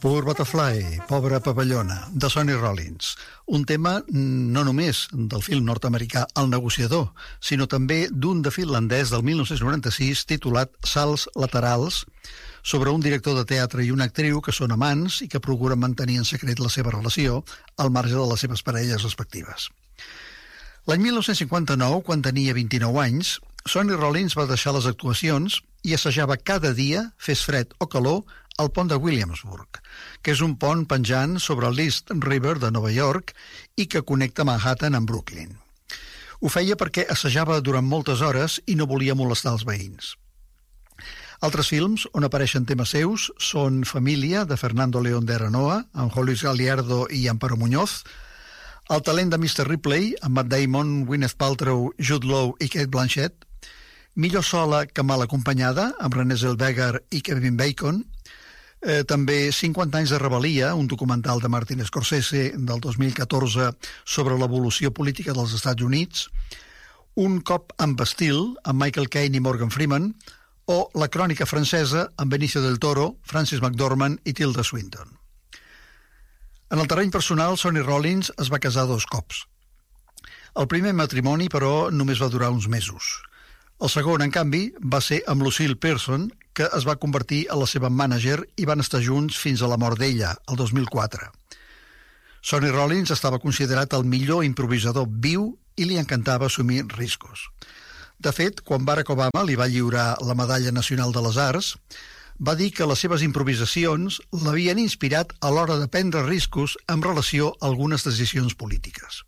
Poor Butterfly, Pobra Papallona, de Sonny Rollins. Un tema no només del film nord-americà El negociador, sinó també d'un de finlandès del 1996 titulat Salts laterals, sobre un director de teatre i una actriu que són amants i que procuren mantenir en secret la seva relació al marge de les seves parelles respectives. L'any 1959, quan tenia 29 anys, Sonny Rollins va deixar les actuacions i assajava cada dia, fes fred o calor, al pont de Williamsburg, que és un pont penjant sobre el East River de Nova York i que connecta Manhattan amb Brooklyn. Ho feia perquè assajava durant moltes hores i no volia molestar els veïns. Altres films on apareixen temes seus són Família, de Fernando León de Aranoa, amb Hollis Gallardo i Amparo Muñoz, El talent de Mr. Ripley, amb Matt Damon, Gwyneth Paltrow, Jude Law i Cate Blanchett, Millor sola que mal acompanyada, amb Renée Zellweger i Kevin Bacon, també 50 anys de rebel·lia, un documental de Martin Scorsese del 2014 sobre l'evolució política dels Estats Units, Un cop amb estil, amb Michael Caine i Morgan Freeman, o La crònica francesa, amb Benicio del Toro, Frances McDormand i Tilda Swinton. En el terreny personal, Sonny Rollins es va casar 2 cops. El primer matrimoni, però, només va durar uns mesos. El segon, en canvi, va ser amb Lucille Pearson, que es va convertir en la seva mànager i van estar junts fins a la mort d'ella, el 2004. Sonny Rollins estava considerat el millor improvisador viu i li encantava assumir riscos. De fet, quan Barack Obama li va lliurar la Medalla Nacional de les Arts, va dir que les seves improvisacions l'havien inspirat a l'hora de prendre riscos en relació a algunes decisions polítiques.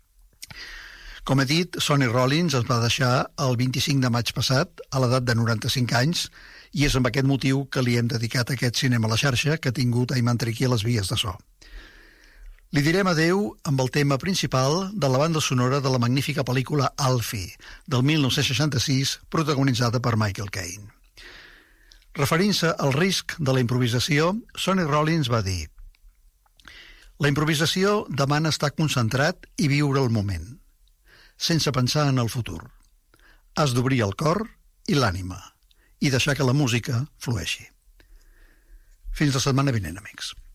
Com he dit, Sonny Rollins es va deixar el 25 de maig passat, a l'edat de 95 anys, i és amb aquest motiu que li hem dedicat aquest Cinema a la xarxa que ha tingut Ayman Triqui a les vies de so. Li direm adeu amb el tema principal de la banda sonora de la magnífica pel·lícula Alfie, del 1966, protagonitzada per Michael Caine. Referint-se al risc de la improvisació, Sonny Rollins va dir: La improvisació demana estar concentrat i viure el moment, sense pensar en el futur. Has d'obrir el cor i l'ànima i deixar que la música flueixi. Fins la setmana vinent, amics.